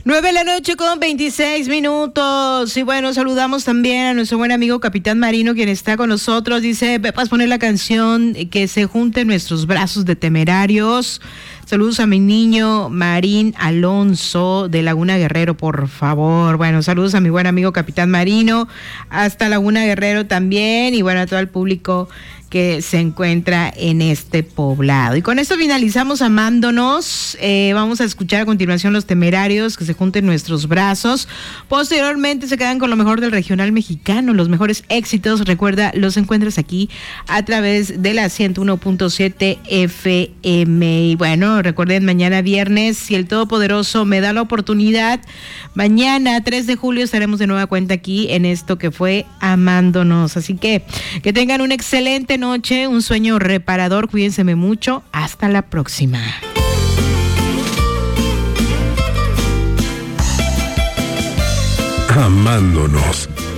9 con 26 minutos. Y bueno, saludamos también a nuestro buen amigo Capitán Marino, quien está con nosotros. Dice, ¿puedes poner la canción Que se junten nuestros brazos de Temerarios? Saludos a mi niño Marín Alonso de Laguna Guerrero, por favor. Bueno, saludos a mi buen amigo Capitán Marino, hasta Laguna Guerrero también, y bueno, a todo el público que se encuentra en este poblado. Y con esto finalizamos Amándonos. Vamos a escuchar a continuación Los Temerarios, Que se junten nuestros brazos. Posteriormente se quedan con lo mejor del regional mexicano, los mejores éxitos. Recuerda, los encuentras aquí a través de la 101.7 FM. Y bueno, recuerden, mañana viernes, si el Todopoderoso me da la oportunidad, mañana 3 de julio estaremos de nueva cuenta aquí en esto que fue Amándonos. Así que tengan una excelente noche, un sueño reparador, cuídense mucho, hasta la próxima. Amándonos.